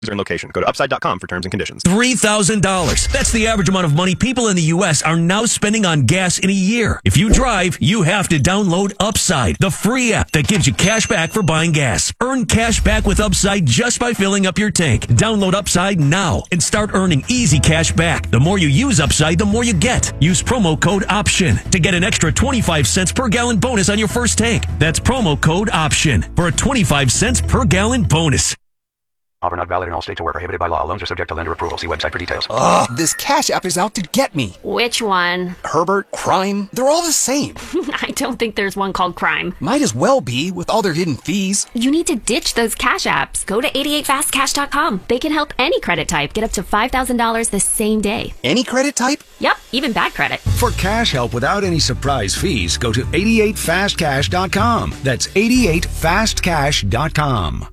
User and location. Go to upside.com for terms and conditions. $3,000. That's the average amount of money people in the U.S. are now spending on gas in a year. If you drive, you have to download Upside, the free app that gives you cash back for buying gas. Earn cash back with Upside just by filling up your tank. Download Upside now and start earning easy cash back. The more you use Upside, the more you get. Use promo code OPTION to get an extra 25 cents per gallon bonus on your first tank. That's promo code OPTION for a 25 cents per gallon bonus. Offer not valid in all states or where prohibited by law. Loans are subject to lender approval. See website for details. Ugh, this Cash App is out to get me. Which one? Herbert, Crime, they're all the same. I don't think there's one called Crime. Might as well be, with all their hidden fees. You need to ditch those Cash Apps. Go to 88fastcash.com. They can help any credit type get up to $5,000 the same day. Any credit type? Yep, even bad credit. For cash help without any surprise fees, go to 88fastcash.com. That's 88fastcash.com.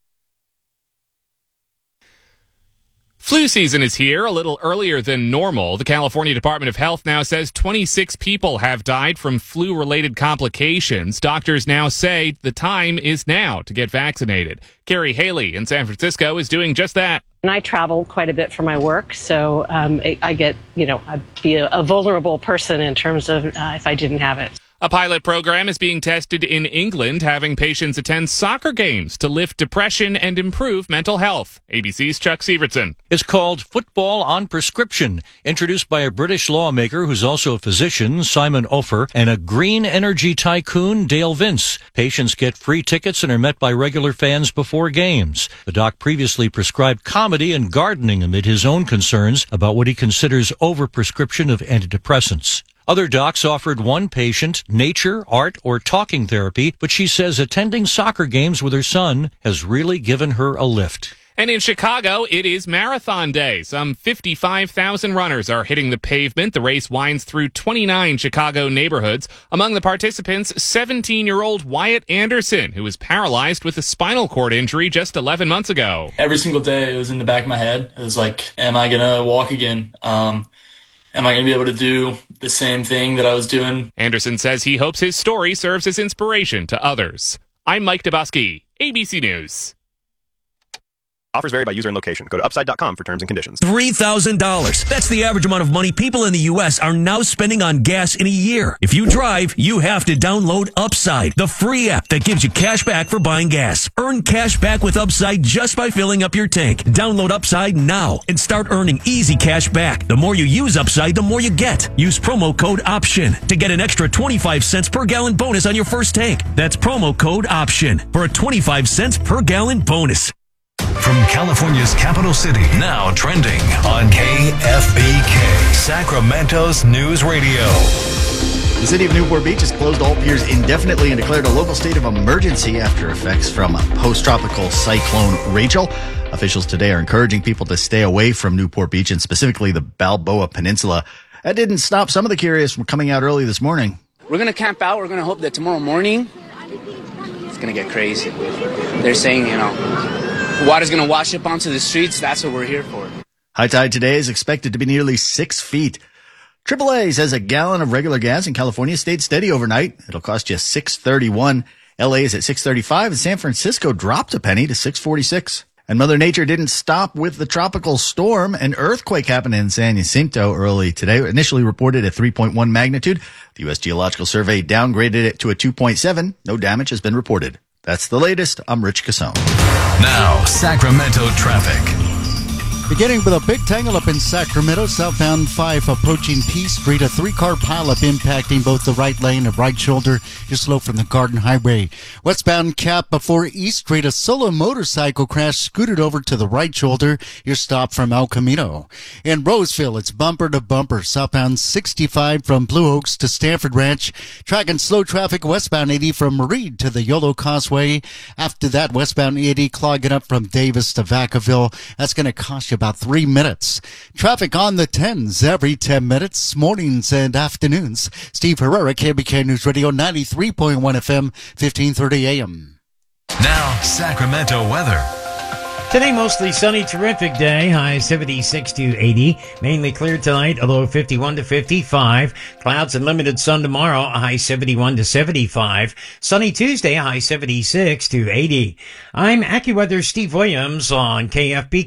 Flu season is here a little earlier than normal. The California Department of Health now says 26 people have died from flu-related complications. Doctors now say the time is now to get vaccinated. Carrie Haley in San Francisco is doing just that. And I travel quite a bit for my work, so I get, I'd be a vulnerable person in terms of if I didn't have it. A pilot program is being tested in England, having patients attend soccer games to lift depression and improve mental health. ABC's Chuck Sievertson. It's called Football on Prescription, introduced by a British lawmaker who's also a physician, Simon Ofer, and a green energy tycoon, Dale Vince. Patients get free tickets and are met by regular fans before games. The doc previously prescribed comedy and gardening amid his own concerns about what he considers overprescription of antidepressants. Other docs offered one patient nature, art, or talking therapy, but she says attending soccer games with her son has really given her a lift. And in Chicago, it is Marathon Day. Some 55,000 runners are hitting the pavement. The race winds through 29 Chicago neighborhoods. Among the participants, 17-year-old Wyatt Anderson, who was paralyzed with a spinal cord injury just 11 months ago. Every single day, it was in the back of my head. It was like, am I going to walk again? Am I going to be able to do the same thing that I was doing? Anderson says he hopes his story serves as inspiration to others. I'm Mike Dabowski, ABC News. Offers vary by user and location. Go to upside.com for terms and conditions. $3,000. That's the average amount of money people in the U.S. are now spending on gas in a year. If you drive, you have to download Upside, the free app that gives you cash back for buying gas. Earn cash back with Upside just by filling up your tank. Download Upside now and start earning easy cash back. The more you use Upside, the more you get. Use promo code OPTION to get an extra 25 cents per gallon bonus on your first tank. That's promo code OPTION for a 25 cents per gallon bonus. From California's capital city, now trending on KFBK, Sacramento's News Radio. The city of Newport Beach has closed all piers indefinitely and declared a local state of emergency after effects from post-tropical cyclone Rachel. Officials today are encouraging people to stay away from Newport Beach and specifically the Balboa Peninsula. That didn't stop some of the curious from coming out early this morning. We're going to camp out. We're going to hope that tomorrow morning it's going to get crazy. They're saying, water's going to wash up onto the streets. That's what we're here for. High tide today is expected to be nearly 6 feet. AAA says a gallon of regular gas in California stayed steady overnight. It'll cost you $6.31. LA is at $6.35 and San Francisco dropped a penny to $6.46. And Mother Nature didn't stop with the tropical storm. An earthquake happened in San Jacinto early today, initially reported at 3.1 magnitude. The U.S. Geological Survey downgraded it to a 2.7. No damage has been reported. That's the latest. I'm Rich Casson. Now, Sacramento traffic. Beginning with a big tangle-up in Sacramento, southbound 5 approaching P Street. A 3-car pileup impacting both the right lane and right shoulder. You're slow from the Garden Highway. Westbound Cap before East Street, a solo motorcycle crash scooted over to the right shoulder. You're stopped from El Camino. In Roseville, it's bumper to bumper. Southbound 65 from Blue Oaks to Stanford Ranch. Tracking slow traffic westbound 80 from Reed to the Yolo Causeway. After that, westbound 80 clogging up from Davis to Vacaville. That's going to cost you about 3 minutes. Traffic on the 10s every 10 minutes, mornings and afternoons. Steve Herrera, KBK News Radio, 93.1 FM, 1530 AM. Now, Sacramento weather. Today, mostly sunny, terrific day. High 76 to 80. Mainly clear tonight, a low 51 to 55. Clouds and limited sun tomorrow, a high 71 to 75. Sunny Tuesday, a high 76 to 80. I'm AccuWeather Steve Williams on KFB.